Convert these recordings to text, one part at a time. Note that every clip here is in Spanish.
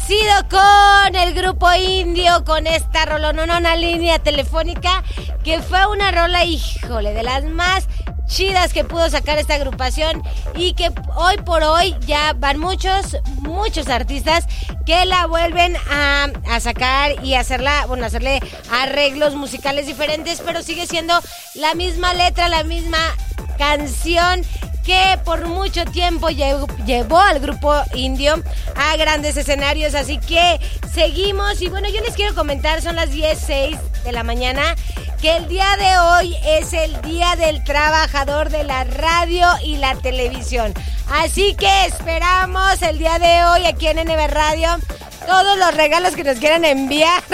sido con el Grupo Indio, con esta rolonona línea telefónica, que fue una rola, híjole, de las más chidas que pudo sacar esta agrupación, y que hoy por hoy ya van muchos artistas que la vuelven a sacar y hacerle arreglos musicales diferentes, pero sigue siendo la misma letra, la misma canción que por mucho tiempo llevó al Grupo Indio a grandes escenarios. Así que seguimos, y bueno, yo les quiero comentar, son las 10:06 de la mañana, que el día de hoy es el Día del Trabajador de la Radio y la Televisión. Así que esperamos el día de hoy aquí en NB Radio todos los regalos que nos quieran enviar.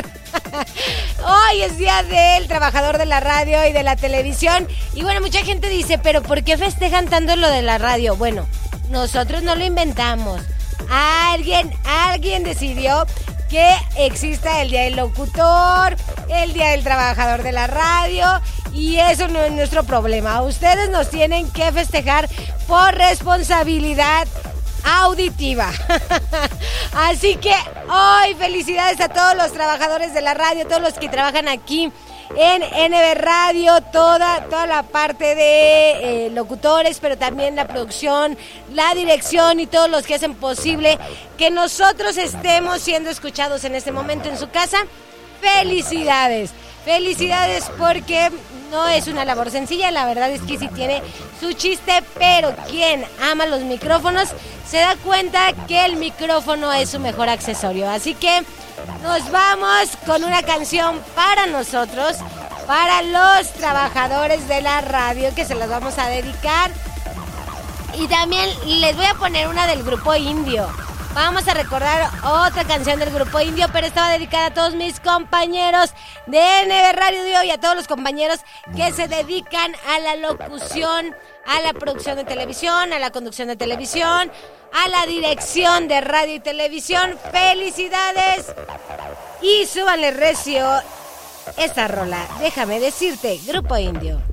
Hoy es Día del Trabajador de la Radio y de la Televisión. Y bueno, mucha gente dice, pero ¿por qué festejan tanto lo de la radio? Bueno, nosotros no lo inventamos. Alguien decidió que exista el Día del Locutor, el Día del Trabajador de la Radio, y eso no es nuestro problema. Ustedes nos tienen que festejar por responsabilidad auditiva. Así que hoy felicidades a todos los trabajadores de la radio, todos los que trabajan aquí en NB Radio, toda la parte de locutores, pero también la producción, la dirección y todos los que hacen posible que nosotros estemos siendo escuchados en este momento en su casa. Felicidades porque no es una labor sencilla, la verdad es que sí tiene su chiste, pero quien ama los micrófonos se da cuenta que el micrófono es su mejor accesorio. Así que nos vamos con una canción para nosotros, para los trabajadores de la radio, que se las vamos a dedicar. Y también les voy a poner una del Grupo Indio. Vamos a recordar otra canción del Grupo Indio, pero estaba dedicada a todos mis compañeros de NB Radio y a todos los compañeros que se dedican a la locución, a la producción de televisión, a la conducción de televisión, a la dirección de radio y televisión. ¡Felicidades! Y súbanle recio esta rola. Déjame decirte, Grupo Indio.